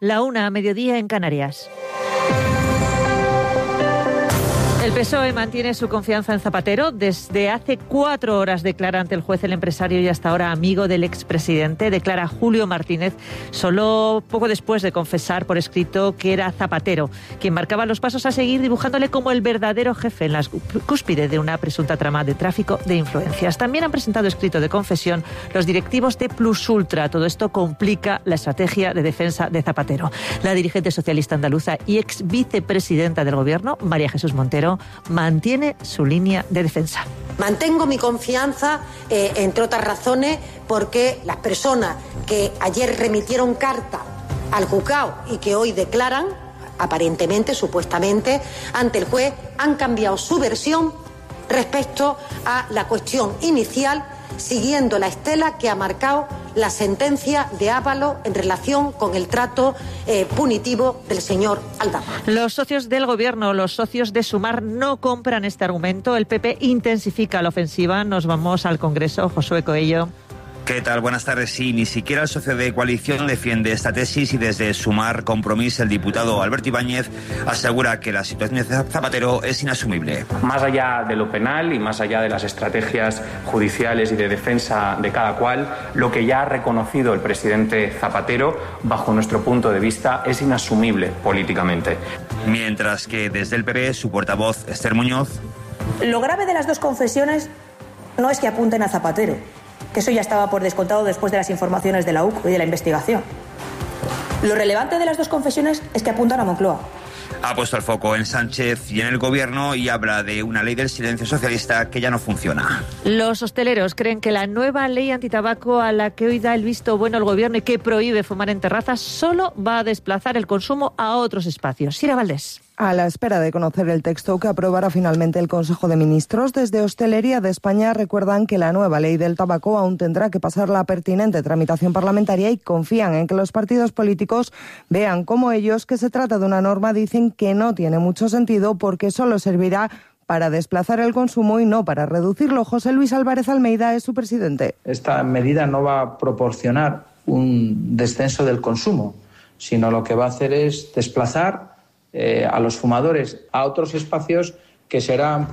La 1 a mediodía en Canarias. El PSOE mantiene su confianza en Zapatero. Desde hace 4 horas declara ante el juez el empresario y hasta ahora amigo del expresidente. Declara Julio Martínez, solo poco después de confesar por escrito que era Zapatero quien marcaba los pasos a seguir, dibujándole como el verdadero jefe en la cúspide de una presunta trama de tráfico de influencias. También han presentado escrito de confesión los directivos de Plus Ultra. Todo esto complica la estrategia de defensa de Zapatero. La dirigente socialista andaluza y ex vicepresidenta del Gobierno, María Jesús Montero, mantiene su línea de defensa. Mantengo mi confianza, entre otras razones, porque las personas que ayer remitieron carta al juzgado y que hoy declaran, aparentemente, supuestamente, ante el juez, han cambiado su versión respecto a la cuestión inicial, siguiendo la estela que ha marcado la sentencia de Ábalos en relación con el trato punitivo del señor Aldama. Los socios del Gobierno, los socios de Sumar, no compran este argumento. El PP intensifica la ofensiva. Nos vamos al Congreso. Josué Coello. ¿Qué tal? Buenas tardes. Sí, ni siquiera el socio de coalición defiende esta tesis y desde Sumar Compromís el diputado Alberto Ibáñez asegura que la situación de Zapatero es inasumible. Más allá de lo penal y más allá de las estrategias judiciales y de defensa de cada cual, lo que ya ha reconocido el presidente Zapatero, bajo nuestro punto de vista, es inasumible políticamente. Mientras que desde el PP, su portavoz Esther Muñoz. Lo grave de las dos confesiones no es que apunten a Zapatero, que eso ya estaba por descontado después de las informaciones de la UCO y de la investigación. Lo relevante de las dos confesiones es que apuntan a Moncloa. Ha puesto el foco en Sánchez y en el Gobierno y habla de una ley del silencio socialista que ya no funciona. Los hosteleros creen que la nueva ley antitabaco a la que hoy da el visto bueno el Gobierno y que prohíbe fumar en terrazas solo va a desplazar el consumo a otros espacios. Sira Valdés. A la espera de conocer el texto que aprobará finalmente el Consejo de Ministros, desde Hostelería de España recuerdan que la nueva ley del tabaco aún tendrá que pasar la pertinente tramitación parlamentaria y confían en que los partidos políticos vean como ellos que se trata de una norma, dicen que no tiene mucho sentido porque solo servirá para desplazar el consumo y no para reducirlo. José Luis Álvarez Almeida es su presidente. Esta medida no va a proporcionar un descenso del consumo, sino lo que va a hacer es desplazar a los fumadores a otros espacios que serán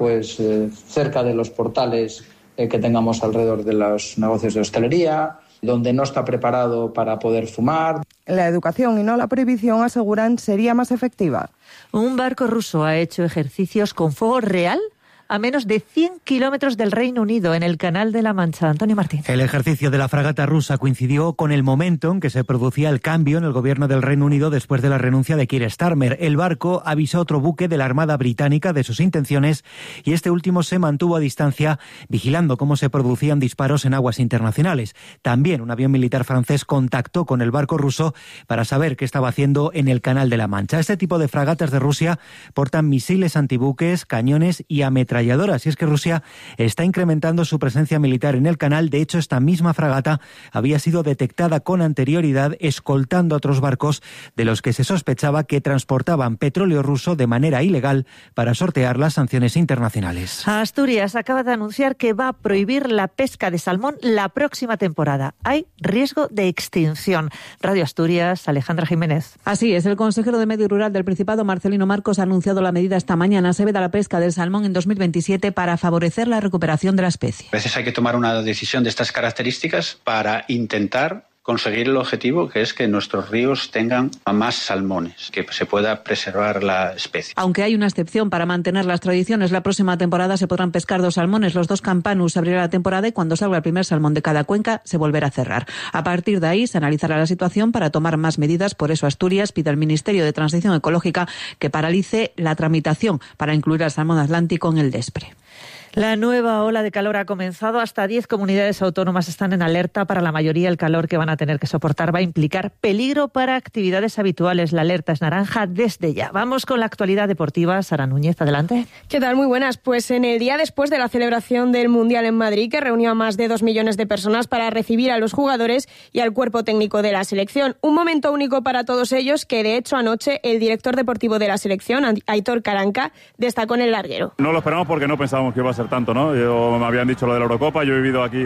cerca de los portales que tengamos alrededor de los negocios de hostelería, donde no está preparado para poder fumar. La educación y no la prohibición, aseguran, sería más efectiva. Un barco ruso ha hecho ejercicios con fuego real a menos de 100 kilómetros del Reino Unido, en el Canal de la Mancha. Antonio Martín. El ejercicio de la fragata rusa coincidió con el momento en que se producía el cambio en el gobierno del Reino Unido después de la renuncia de Keir Starmer. El barco avisó a otro buque de la Armada Británica de sus intenciones y este último se mantuvo a distancia vigilando cómo se producían disparos en aguas internacionales. También un avión militar francés contactó con el barco ruso para saber qué estaba haciendo en el Canal de la Mancha. Este tipo de fragatas de Rusia portan misiles antibuques, cañones y ametralladoras. Y es que Rusia está incrementando su presencia militar en el canal. De hecho, esta misma fragata había sido detectada con anterioridad escoltando a otros barcos de los que se sospechaba que transportaban petróleo ruso de manera ilegal para sortear las sanciones internacionales. Asturias acaba de anunciar que va a prohibir la pesca de salmón la próxima temporada. Hay riesgo de extinción. Radio Asturias, Alejandra Jiménez. Así es, el consejero de Medio Rural del Principado, Marcelino Marcos, ha anunciado la medida esta mañana. Se veda la pesca del salmón en 2027 para favorecer la recuperación de la especie. A veces hay que tomar una decisión de estas características para intentar conseguir el objetivo, que es que nuestros ríos tengan más salmones, que se pueda preservar la especie. Aunque hay una excepción para mantener las tradiciones, la próxima temporada se podrán pescar 2 salmones. Los 2 campanus se abrirá la temporada y cuando salga el primer salmón de cada cuenca se volverá a cerrar. A partir de ahí se analizará la situación para tomar más medidas. Por eso Asturias pide al Ministerio de Transición Ecológica que paralice la tramitación para incluir al salmón atlántico en el DESPRE. La nueva ola de calor ha comenzado. Hasta 10 comunidades autónomas están en alerta. Para la mayoría, el calor que van a tener que soportar va a implicar peligro para actividades habituales. La alerta es naranja desde ya. Vamos con la actualidad deportiva. Sara Núñez, adelante. ¿Qué tal? Muy buenas. Pues en el día después de la celebración del Mundial en Madrid, que reunió a más de 2 millones de personas para recibir a los jugadores y al cuerpo técnico de la selección. Un momento único para todos ellos que, de hecho, anoche el director deportivo de la selección, Aitor Caranca, destacó en el larguero. No lo esperamos porque no pensábamos que iba a ser tanto, ¿no? Me habían dicho lo de la Eurocopa, yo he vivido aquí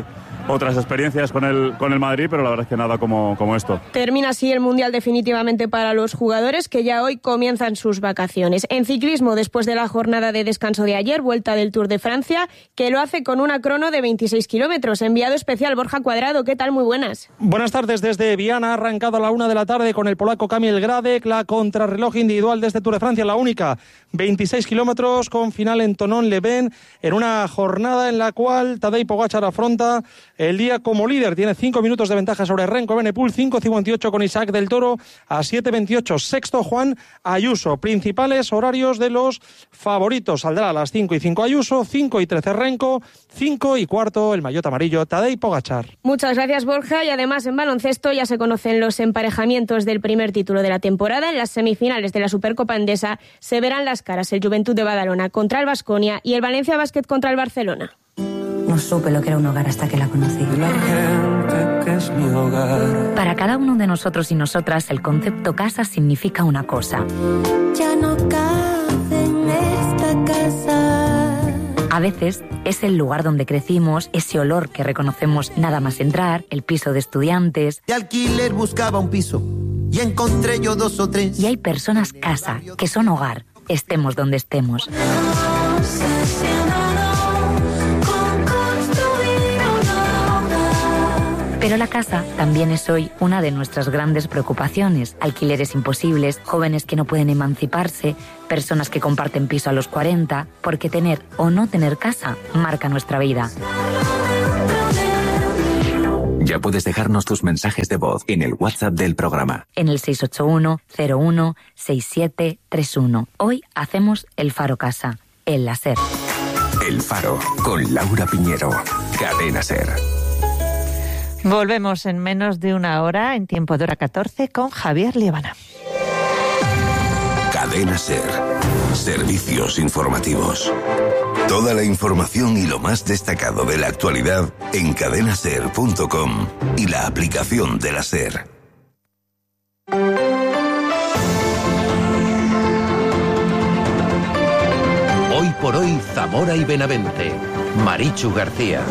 otras experiencias con el Madrid, pero la verdad es que nada como esto. Termina así el Mundial definitivamente para los jugadores que ya hoy comienzan sus vacaciones. En ciclismo, después de la jornada de descanso de ayer, vuelta del Tour de Francia, que lo hace con una crono de 26 kilómetros. Enviado especial Borja Cuadrado, ¿qué tal? Muy buenas. Buenas tardes desde Viana, arrancado a la 1 de la tarde con el polaco Kamil Gradek, la contrarreloj individual de este Tour de Francia, la única, 26 kilómetros con final en Thonon-les-Bains, en una jornada en la cual Tadej Pogačar afronta el día como líder. Tiene 5 minutos de ventaja sobre Remco Evenepoel, 5:58 con Isaac del Toro, a 7:28 sexto Juan Ayuso. Principales horarios de los favoritos: saldrá a las 5:05 Ayuso, 5:13 Remco, 5:15 el maillot amarillo Tadej Pogačar. Muchas gracias, Borja. Y además en baloncesto ya se conocen los emparejamientos del primer título de la temporada. En las semifinales de la Supercopa Endesa se verán las caras el Juventud de Badalona contra el Baskonia y el Valencia Basket contra el Barcelona. No supe lo que era un hogar hasta que la conocí. La gente que es mi hogar. Para cada uno de nosotros y nosotras, el concepto casa significa una cosa. Ya no cabe en esta casa. A veces es el lugar donde crecimos, ese olor que reconocemos nada más entrar, el piso de estudiantes. De alquiler buscaba un piso y encontré yo 2 o 3. Y hay personas casa, que son hogar, estemos donde estemos. Pero la casa también es hoy una de nuestras grandes preocupaciones. Alquileres imposibles, jóvenes que no pueden emanciparse, personas que comparten piso a los 40, porque tener o no tener casa marca nuestra vida. Ya puedes dejarnos tus mensajes de voz en el WhatsApp del programa. En el 681-01-6731. Hoy hacemos el Faro Casa, el la SER. El Faro, con Laura Piñero. Cadena SER. Volvemos en menos de una hora, en tiempo de hora 14, con Javier Liebana. Cadena SER. Servicios informativos. Toda la información y lo más destacado de la actualidad en cadenaser.com y la aplicación de la SER. Hoy por hoy, Zamora y Benavente. Marichu García.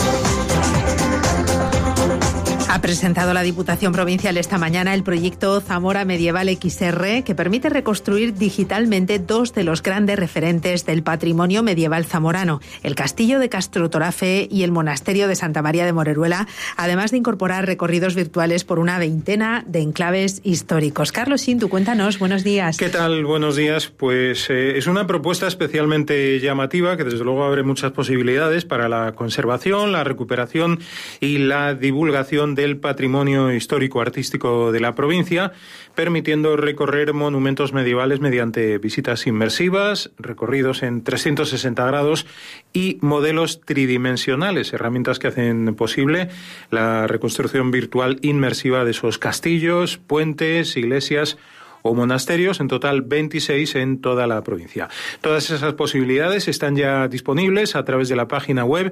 Ha presentado la Diputación Provincial esta mañana el proyecto Zamora Medieval XR, que permite reconstruir digitalmente 2 de los grandes referentes del patrimonio medieval zamorano, el Castillo de Castrotorafe y el Monasterio de Santa María de Moreruela, además de incorporar recorridos virtuales por una 20 de enclaves históricos. Carlos Sintu, cuéntanos, buenos días. ¿Qué tal? Buenos días. Pues es una propuesta especialmente llamativa que desde luego abre muchas posibilidades para la conservación, la recuperación y la divulgación del patrimonio histórico-artístico de la provincia, permitiendo recorrer monumentos medievales mediante visitas inmersivas, recorridos en 360 grados y modelos tridimensionales, herramientas que hacen posible la reconstrucción virtual inmersiva de esos castillos, puentes, iglesias o monasterios, en total 26 en toda la provincia. Todas esas posibilidades están ya disponibles a través de la página web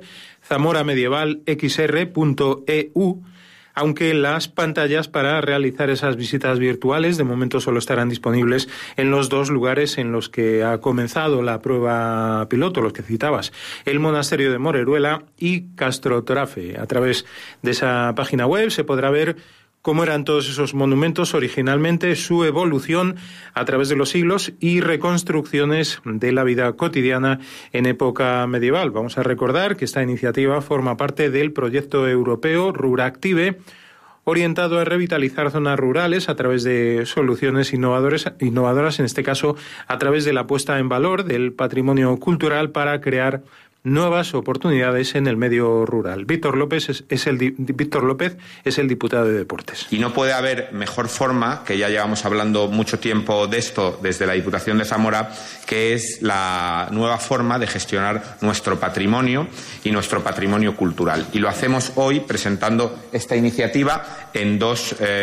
zamoramedievalxr.eu, aunque las pantallas para realizar esas visitas virtuales de momento solo estarán disponibles en los 2 lugares en los que ha comenzado la prueba piloto, los que citabas, el Monasterio de Moreruela y Castrotorafe. A través de esa página web se podrá ver cómo eran todos esos monumentos originalmente, su evolución a través de los siglos y reconstrucciones de la vida cotidiana en época medieval. Vamos a recordar que esta iniciativa forma parte del proyecto europeo Ruractive, orientado a revitalizar zonas rurales a través de soluciones innovadoras, en este caso a través de la puesta en valor del patrimonio cultural para crear nuevas oportunidades en el medio rural. Víctor López es el diputado de Deportes. Y no puede haber mejor forma, que ya llevamos hablando mucho tiempo de esto desde la Diputación de Zamora, que es la nueva forma de gestionar nuestro patrimonio y nuestro patrimonio cultural. Y lo hacemos hoy presentando esta iniciativa en 2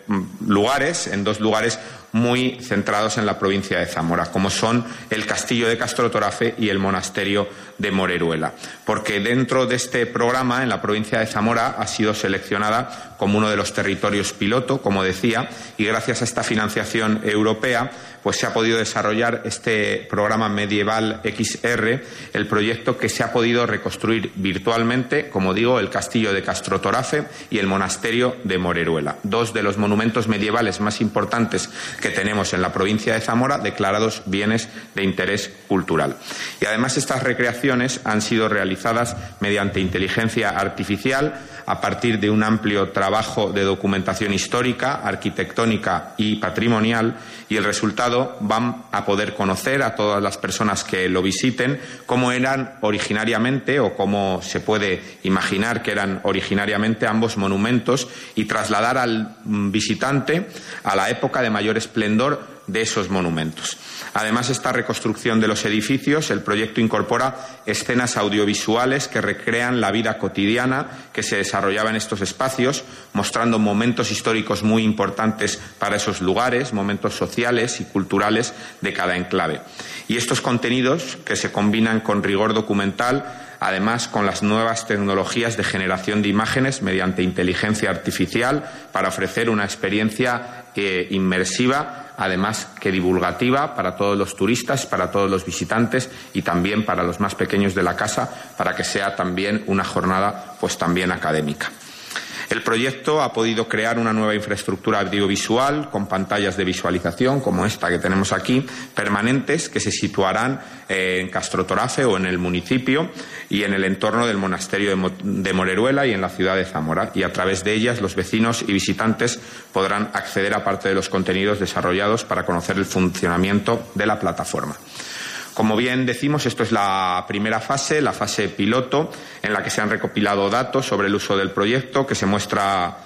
lugares, en 2 lugares muy centrados en la provincia de Zamora, como son el Castillo de Castrotorafe y el Monasterio de Moreruela. Porque dentro de este programa, en la provincia de Zamora, ha sido seleccionada como uno de los territorios piloto, como decía, y gracias a esta financiación europea, pues se ha podido desarrollar este programa Medieval XR, el proyecto que se ha podido reconstruir virtualmente, como digo, el Castillo de Castrotorafe y el Monasterio de Moreruela, 2 de los monumentos medievales más importantes que tenemos en la provincia de Zamora, declarados bienes de interés cultural. Y además estas recreaciones han sido realizadas mediante inteligencia artificial a partir de un amplio trabajo de documentación histórica, arquitectónica y patrimonial, y el resultado van a poder conocer a todas las personas que lo visiten cómo eran originariamente o cómo se puede imaginar que eran originariamente ambos monumentos y trasladar al visitante a la época de mayor esplendor de esos monumentos. Además, esta reconstrucción de los edificios, el proyecto incorpora escenas audiovisuales que recrean la vida cotidiana que se desarrollaba en estos espacios, mostrando momentos históricos muy importantes para esos lugares, momentos sociales y culturales de cada enclave. Y estos contenidos, que se combinan con rigor documental, además con las nuevas tecnologías de generación de imágenes mediante inteligencia artificial, para ofrecer una experiencia inmersiva, además que divulgativa para todos los turistas, para todos los visitantes y también para los más pequeños de la casa, para que sea también una jornada pues también académica. El proyecto ha podido crear una nueva infraestructura audiovisual con pantallas de visualización, como esta que tenemos aquí, permanentes, que se situarán en Castrotorafe o en el municipio y en el entorno del monasterio de Moreruela y en la ciudad de Zamora. Y a través de ellas los vecinos y visitantes podrán acceder a parte de los contenidos desarrollados para conocer el funcionamiento de la plataforma. Como bien decimos, esto es la primera fase, la fase piloto, en la que se han recopilado datos sobre el uso del proyecto, que se muestra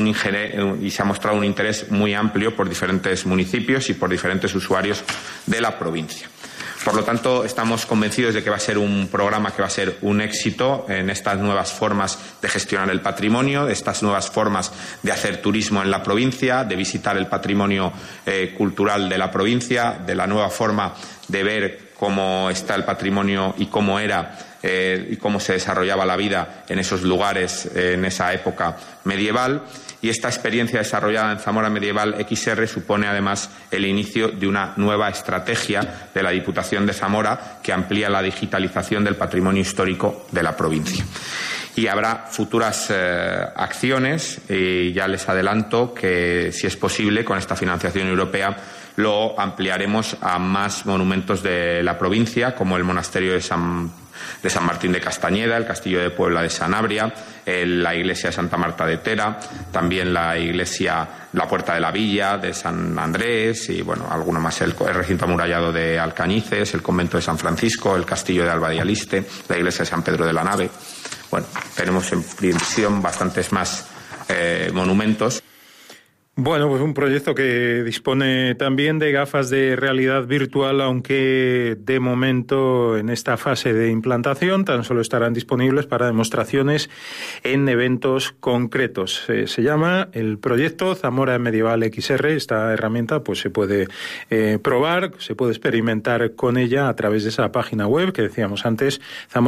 y se ha mostrado un interés muy amplio por diferentes municipios y por diferentes usuarios de la provincia. Por lo tanto, estamos convencidos de que va a ser un programa que va a ser un éxito en estas nuevas formas de gestionar el patrimonio, estas nuevas formas de hacer turismo en la provincia, de visitar el patrimonio cultural de la provincia, de la nueva forma de ver cómo está el patrimonio y cómo era y cómo se desarrollaba la vida en esos lugares en esa época medieval. Y esta experiencia desarrollada en Zamora Medieval XR supone además el inicio de una nueva estrategia de la Diputación de Zamora que amplía la digitalización del patrimonio histórico de la provincia. Y habrá futuras acciones, y ya les adelanto que, si es posible, con esta financiación europea lo ampliaremos a más monumentos de la provincia, como el monasterio de San Martín de Castañeda, el castillo de Puebla de Sanabria, la iglesia de Santa Marta de Tera, también la Puerta de la Villa de San Andrés y, bueno, alguno más, el recinto amurallado de Alcañices, el convento de San Francisco, el castillo de Alba de Aliste, la iglesia de San Pedro de la Nave. Bueno, tenemos en previsión bastantes más monumentos. Bueno, pues un proyecto que dispone también de gafas de realidad virtual, aunque de momento en esta fase de implantación tan solo estarán disponibles para demostraciones en eventos concretos. Se llama el proyecto Zamora Medieval XR. Esta herramienta pues se puede probar, se puede experimentar con ella a través de esa página web que decíamos antes,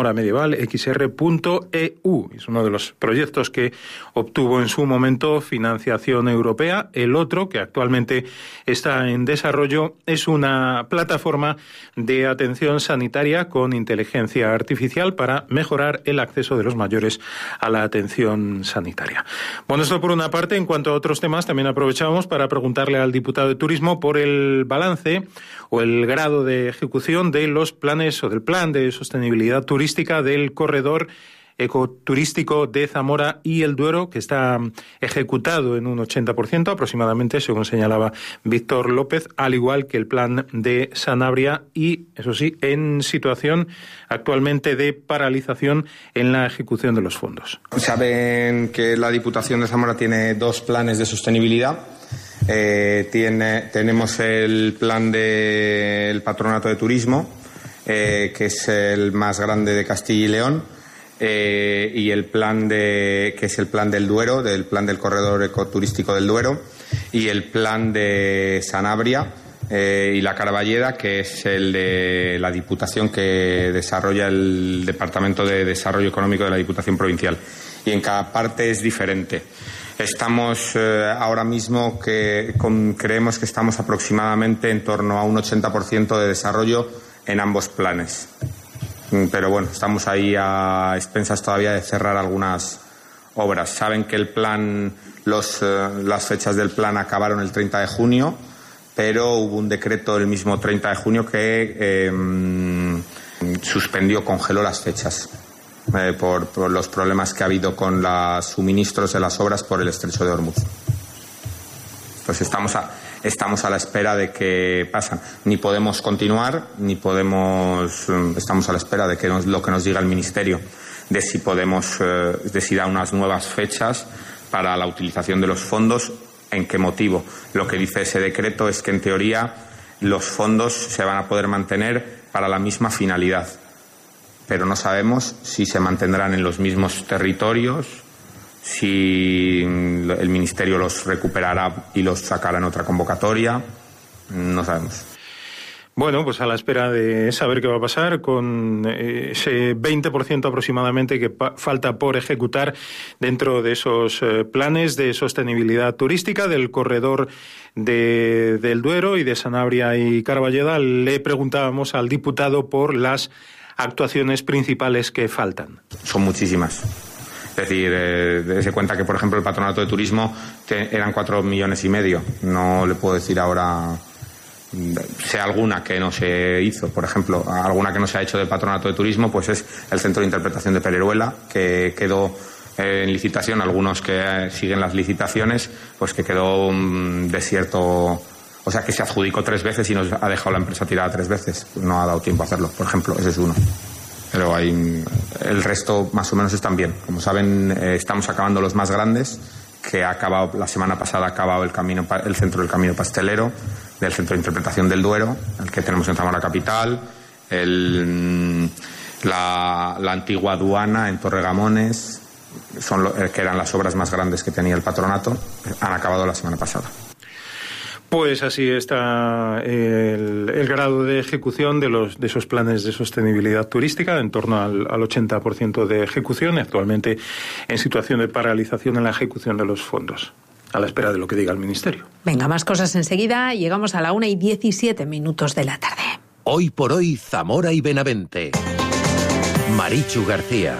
zamoramedievalxr.eu. Es uno de los proyectos que obtuvo en su momento financiación europea. El otro, que actualmente está en desarrollo, es una plataforma de atención sanitaria con inteligencia artificial para mejorar el acceso de los mayores a la atención sanitaria. Bueno, esto por una parte. En cuanto a otros temas, también aprovechamos para preguntarle al diputado de Turismo por el balance o el grado de ejecución de los planes o del plan de sostenibilidad turística del corredor ecoturístico de Zamora y el Duero, que está ejecutado en un 80% aproximadamente, según señalaba Víctor López, al igual que el plan de Sanabria y, eso sí, en situación actualmente de paralización en la ejecución de los fondos. Saben que la Diputación de Zamora tiene 2 planes de sostenibilidad. Tenemos el plan del Patronato de Turismo, que es el más grande de Castilla y León, y el plan que es el plan del Duero, del plan del corredor ecoturístico del Duero. y el plan de Sanabria y la Carballeda, que es el de la Diputación que desarrolla el Departamento de Desarrollo Económico de la Diputación Provincial. Y en cada parte es diferente. Estamos ahora mismo creemos que estamos aproximadamente en torno a un 80% de desarrollo en ambos planes. Pero bueno, estamos ahí a expensas todavía de cerrar algunas obras. Saben que el plan, las fechas del plan acabaron el 30 de junio, pero hubo un decreto el mismo 30 de junio que congeló las fechas por los problemas que ha habido con los suministros de las obras por el estrecho de Hormuz. Pues estamos a la espera de que pasan. Ni podemos continuar, estamos a la espera de que lo que nos diga el Ministerio, de si da unas nuevas fechas para la utilización de los fondos. ¿En qué motivo? Lo que dice ese decreto es que, en teoría, los fondos se van a poder mantener para la misma finalidad, pero no sabemos si se mantendrán en los mismos territorios, si el Ministerio los recuperará y los sacará en otra convocatoria. No sabemos. Bueno, pues a la espera de saber qué va a pasar con ese 20% aproximadamente que falta por ejecutar dentro de esos planes de sostenibilidad turística del corredor del Duero y de Sanabria y Carballeda. Le preguntábamos al diputado por las actuaciones principales que faltan. Son muchísimas. Es decir, dése cuenta que, por ejemplo, el Patronato de Turismo eran 4,5 millones. No le puedo decir ahora... Sé alguna que no se hizo, por ejemplo, alguna que no se ha hecho del Patronato de Turismo, pues es el Centro de Interpretación de Pereruela, que quedó en licitación, algunos que siguen las licitaciones, pues que quedó desierto, o sea, que se adjudicó 3 veces y nos ha dejado la empresa tirada 3 veces. No ha dado tiempo a hacerlo, por ejemplo, ese es uno. Pero el resto más o menos están bien. Como saben, estamos acabando los más grandes, que ha acabado la semana pasada, el Centro del Camino Pastelero, del Centro de Interpretación del Duero, el que tenemos en Zamora Capital, la antigua aduana en Torregamones, que eran las obras más grandes que tenía el patronato, han acabado la semana pasada. Pues así está el grado de ejecución de esos planes de sostenibilidad turística, en torno al 80% de ejecución, y actualmente en situación de paralización en la ejecución de los fondos, a la espera de lo que diga el Ministerio. Venga, más cosas enseguida. Llegamos a la 1:17 de la tarde. Hoy por hoy, Zamora y Benavente. Marichu García.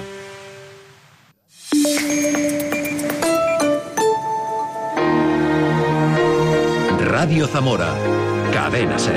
Radio Zamora, Cadena SER.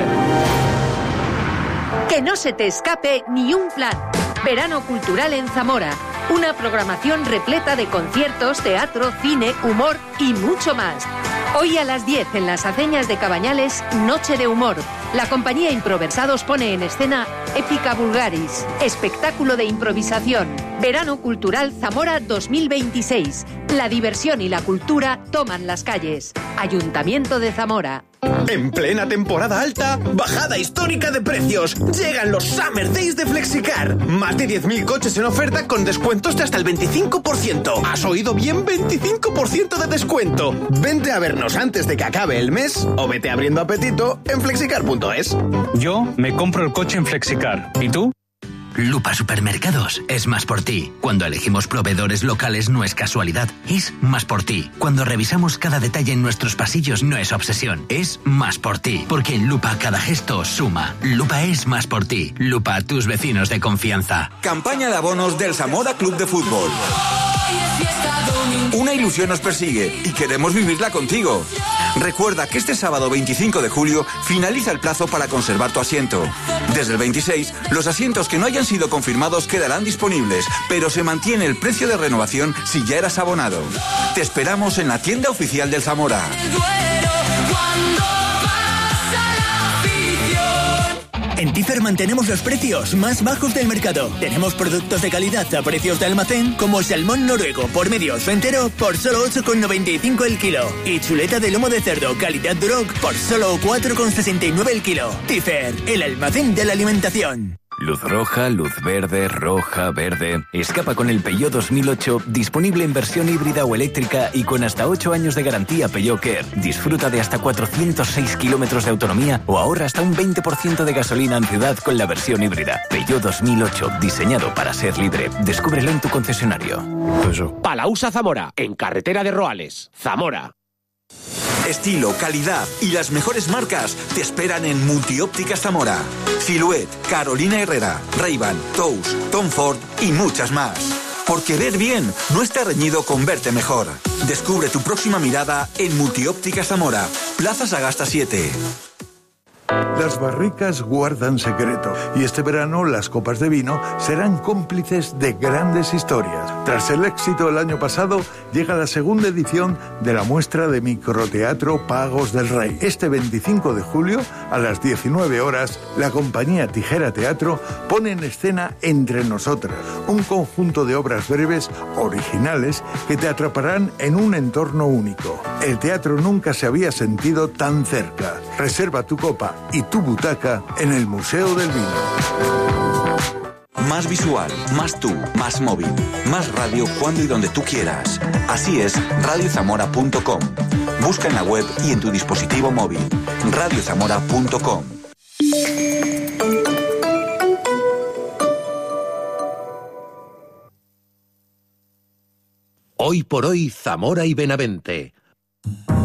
Que no se te escape ni un plan. Verano cultural en Zamora. Una programación repleta de conciertos, teatro, cine, humor y mucho más. Hoy a las 10 en las Aceñas de Cabañales, Noche de Humor. La compañía Improversados pone en escena Épica Vulgaris, espectáculo de improvisación. Verano Cultural Zamora 2026. La diversión y la cultura toman las calles. Ayuntamiento de Zamora. En plena temporada alta, bajada histórica de precios. Llegan los Summer Days de Flexicar. Más de 10.000 coches en oferta con descuentos de hasta el 25%. ¿Has oído bien? 25% de descuento. Vente a vernos antes de que acabe el mes o vete abriendo apetito en flexicar.es. Yo me compro el coche en Flexicar. ¿Y tú? Lupa Supermercados es más por ti. Cuando elegimos proveedores locales no es casualidad, es más por ti. Cuando revisamos cada detalle en nuestros pasillos no es obsesión, es más por ti. Porque en Lupa cada gesto suma. Lupa es más por ti. Lupa, tus vecinos de confianza. Campaña de abonos del Zamora Club de Fútbol. Una ilusión nos persigue y queremos vivirla contigo. Recuerda que este sábado 25 de julio finaliza el plazo para conservar tu asiento. Desde el 26, los asientos que no hayan sido confirmados quedarán disponibles, pero se mantiene el precio de renovación si ya eras abonado. Te esperamos en la tienda oficial del Zamora. En Tifer mantenemos los precios más bajos del mercado. Tenemos productos de calidad a precios de almacén, como salmón noruego por medio o entero por solo 8,95 el kilo. Y chuleta de lomo de cerdo calidad Duroc por solo 4,69 el kilo. Tifer, el almacén de la alimentación. Luz roja, luz verde, roja, verde. Escapa con el Peugeot 2008, disponible en versión híbrida o eléctrica y con hasta 8 años de garantía Peugeot Care. Disfruta de hasta 406 kilómetros de autonomía o ahorra hasta un 20% de gasolina en ciudad con la versión híbrida. Peugeot 2008, diseñado para ser libre. Descúbrelo en tu concesionario. Palausa Zamora, en carretera de Roales, Zamora. Estilo, calidad y las mejores marcas te esperan en Multiópticas Zamora. Silhouette, Carolina Herrera, Ray-Ban, Tous, Tom Ford y muchas más. Porque ver bien no está reñido con verte mejor. Descubre tu próxima mirada en Multiópticas Zamora, Plaza Sagasta 7. Las barricas guardan secreto y este verano las copas de vino serán cómplices de grandes historias. Tras el éxito del año pasado, llega la segunda edición de la muestra de microteatro Pagos del Rey. Este 25 de julio, a las 19 horas, la compañía Tijera Teatro pone en escena Entre Nosotras, un conjunto de obras breves, originales, que te atraparán en un entorno único. El teatro nunca se había sentido tan cerca. Reserva tu copa y tu butaca en el Museo del Vino. Más visual, más tú, más móvil, más radio cuando y donde tú quieras. Así es, radiozamora.com. Busca en la web y en tu dispositivo móvil. radiozamora.com. Hoy por hoy, Zamora y Benavente.